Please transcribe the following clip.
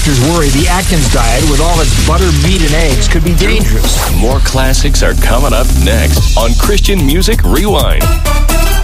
doctors worry the Atkins diet, with all its butter, meat, and eggs, could be dangerous. More classics are coming up next on Christian Music Rewind.